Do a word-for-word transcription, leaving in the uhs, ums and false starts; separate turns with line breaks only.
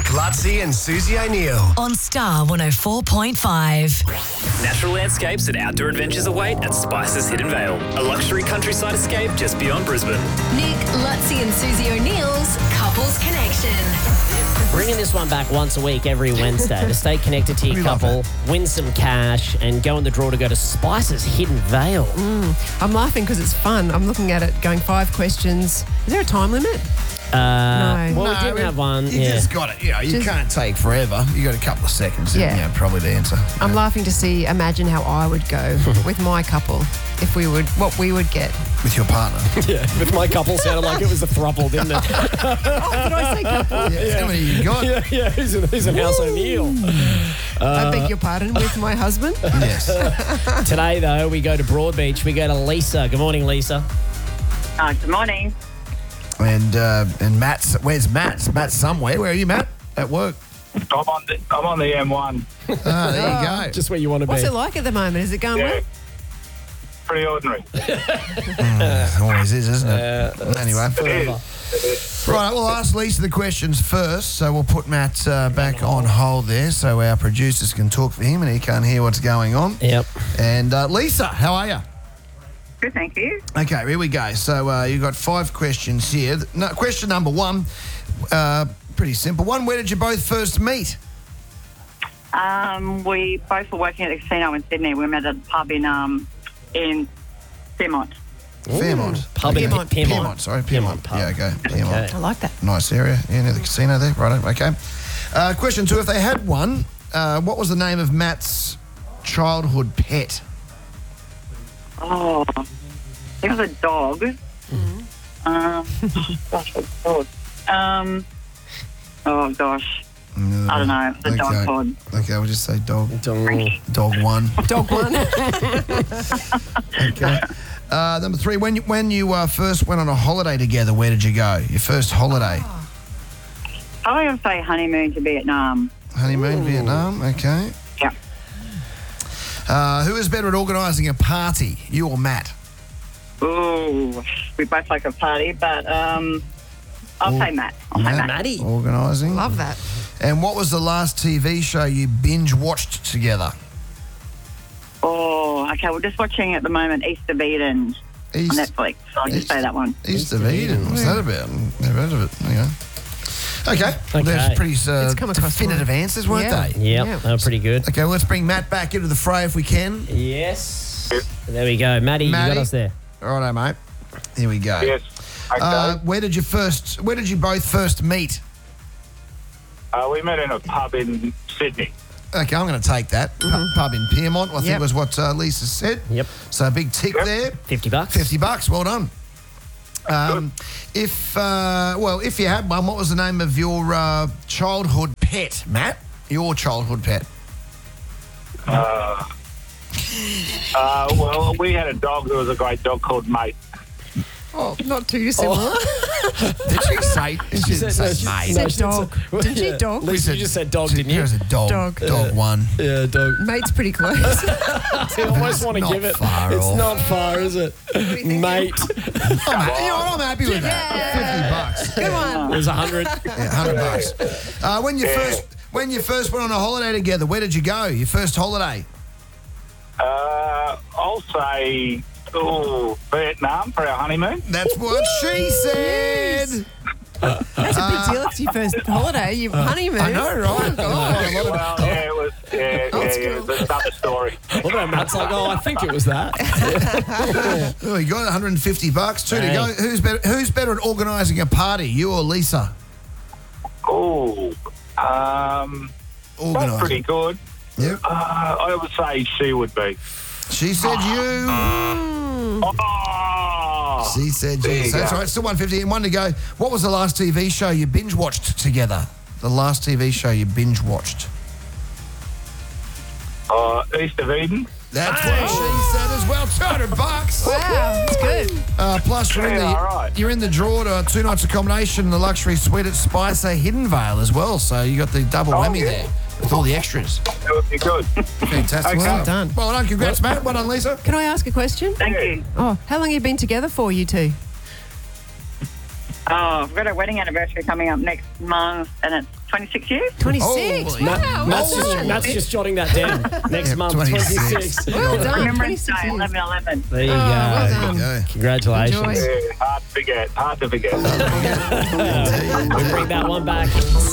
Lutzi and Susie O'Neill.
On Star one oh four point five.
Natural landscapes and outdoor adventures await at Spices Hidden Vale, a luxury countryside escape just beyond Brisbane.
Nick, Lutzi and Susie O'Neill's Couples Connection.
Bringing this one back once a week every Wednesday to stay connected to your
We love
couple, win some cash, and go in the draw to go to Spices Hidden Vale.
I'm laughing because it's fun. I'm looking at it going five questions. Is there a time limit?
Uh,
No.
Well,
No,
we didn't
it-
have one.
You
yeah.
just got it. You know, you
Just-
can't take forever. You got a couple of seconds.
Yeah.
You know, probably to answer.
I'm laughing to see, imagine how I would go with my couple if we would, what we would get.
With your partner.
Yeah, with my couple sounded like it was a thruple, didn't it?
Oh, did I say couple?
Yeah. How many you got?
yeah, yeah, he's an, he's an House O'Neill.
I beg your pardon, with my husband.
Yes.
Today, though, we go to Broadbeach. We go to Lisa. Good morning, Lisa.
Uh, good morning.
And uh, and Matt's, where's Matt? Matt's somewhere. Where are you, Matt? At work.
I'm on the I'm on the M one.
Ah, there you go.
Just where you want to
What's
be.
it like at the moment? Is it going
Yeah,
well?
pretty ordinary.
It always is, isn't it? Anyway.
It is.
Right, we'll ask Lisa the questions first, so we'll put Matt uh, back on hold there so our producers can talk for him and he can't hear what's going on.
Yep.
And uh, Lisa, how are you?
Good, thank you.
Okay, here we go. So uh, you've got five questions here. No, question number one, uh, pretty simple one. Where did you both first meet?
Um, we both were working at the casino in Sydney. We met at a pub in um in Fairmont.
Fairmont.
Pub in
Piedmont.
Piedmont.
Piedmont, sorry, Piedmont.
pub.
Yeah, okay, Piedmont.
Okay.
I like that.
Nice area, yeah, near the casino there. Right, okay. Uh, question two, if they had one, uh, what was the name of Matt's childhood pet?
Oh, it was a dog. Um, gosh, what dog? Um, oh gosh, I don't know. It was a dog
Okay.
called.
Okay, we'll just say dog.
Dong.
Dog one.
Dog one.
Okay. Uh, number three, when you, when you uh, first went on a holiday together, where did you go? Your first holiday?
I would say honeymoon to Vietnam.
Honeymoon, Vietnam, okay.
Yeah.
Uh, who is better at organising a party, you or Matt?
Ooh, we both like a party, but um, I'll say Matt. I'll say Matt.
Maddie.
Organising.
Love that.
And what was the last T V show you binge watched together?
Oh, okay. We're just watching at the moment East of Eden on
East,
Netflix. So I'll just
East-
say that one.
East of Eden. What's that about? Never heard of it. There you go. Okay. Well, there's
Okay.
pretty uh,
It's come across
definitive
well.
answers, weren't
Yeah.
they?
Yep,
Yeah.
they were pretty good.
Okay, well, let's bring Matt back into the fray if we can.
Yes. There we go. Maddie, you
Maddie.
got us there.
Righto, mate. Here we go.
Yes. Okay.
Uh, where did you first? Where did you both first meet?
Uh, we met in a pub in Sydney.
Okay, I'm going to take that. Pu- Pub in Piedmont, I think
Yep.
was what uh, Lisa said.
Yep.
So a big tick
Yep.
there.
fifty bucks.
fifty bucks, well done. Um, if, uh, well, if you had one, what was the name of your uh, childhood pet, Matt? Your childhood pet?
Uh, uh, well, we had a dog. There was a great dog called Mate.
Oh, not too dissimilar.
Did she say? She didn't say mate.
She said dog. Didn't she? Dog?
Lisa, you just said dog, didn't you?
It was a dog.
Dog.
Dog one.
Yeah, dog.
Mate's pretty close.
I almost want to
not
give it.
far
it's
off.
not far, is it? Mate.
I'm ha- you know what? I'm happy with that. Fifty bucks.
Good one.
It was a hundred.
Yeah, hundred bucks. Uh, when you first when you first went on a holiday together, where did you go? Your first holiday?
Uh, I'll say, oh, Vietnam for our honeymoon.
That's what she said.
That's a big deal. It's your first holiday, your honeymoon.
I know, right?
Well, yeah, it was. Yeah, yeah, yeah, it's another story.
What about Matt's like, oh, I think it was that.
Oh, you got one hundred fifty bucks. Two to
Hey.
go. Who's better? Who's better at organising a party, you or Lisa?
Oh, um, both
Organising.
pretty good.
Yep.
Uh, I would say she would be.
She said you.
Oh,
She said
There
you.
you
So that's
go.
all right. Still one fifty and one to go. What was the last T V show you binge watched together? The last T V show you binge watched.
uh, East of Eden.
That's what she said as well. Two hundred bucks.
Wow, that's good.
Uh, plus, you're in the
Yeah, all right.
you're in the draw to two nights accommodation and the luxury suite at Spicer Hidden Vale as well. So you got the double
Oh,
whammy
yeah.
there with all the extras.
That would be good.
Fantastic.
Okay.
Well
done.
Well done. Congrats, Matt. Well done, Lisa.
Can I ask a question?
Thank you.
Oh, how long have you been together for, you two?
Oh, I've got a wedding anniversary coming up next month, and it's twenty-six years.
twenty-six.
Holy-
Wow.
Matt, Matt's,
well
just,
done.
Matt's just jotting that down. Next
Yep,
month,
twenty-six.
twenty-six.
Well done.
Remembrance
twenty-six
Day,
years.
eleven eleven.
There you
Oh,
go.
well
There
done.
you go.
Congratulations.
Enjoy.
Yeah, hard to forget. Hard to forget.
We bring that one back.